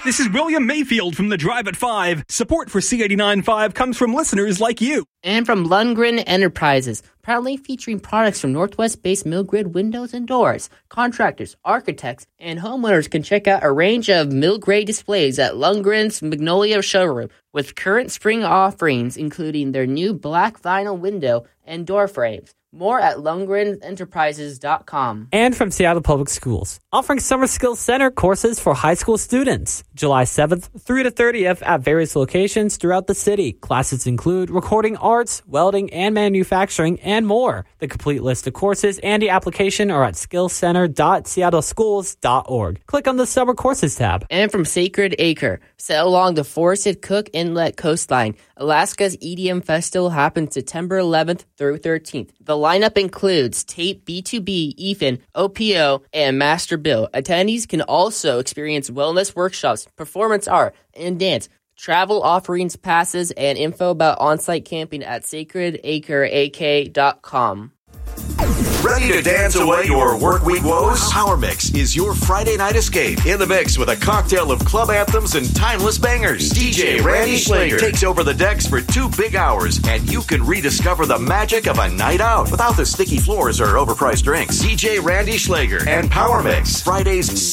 This is William Mayfield from the Drive at 5. Support for C89.5 comes from listeners like you. And from Lundgren Enterprises, proudly featuring products from Northwest-based Milgrid windows and doors. Contractors, architects, and homeowners can check out a range of Milgray displays at Lundgren's Magnolia showroom with current spring offerings, including their new black vinyl window and door frames. More at LundgrenEnterprises.com. And from Seattle Public Schools, offering Summer Skills Center courses for high school students. July 7th through the 30th at various locations throughout the city. Classes include recording arts, welding and manufacturing, and more. The complete list of courses and the application are at skillscenter.seattleschools.org. Click on the Summer Courses tab. And from Sacred Acre, set along the forested Cook Inlet coastline, Alaska's EDM Festival happens September 11th through 13th. The lineup includes Tape, B2B, Ethan, OPO, and Master Bill. Attendees can also experience wellness workshops, performance art, and dance. Travel offerings, passes, and info about on-site camping at sacredacreak.com. Ready to dance away your work week woes? Power Mix is your Friday night escape. In the mix with a cocktail of club anthems and timeless bangers. DJ Randy Schlager takes over the decks for 2 big hours, and you can rediscover the magic of a night out without the sticky floors or overpriced drinks. DJ Randy Schlager and Power Mix, Fridays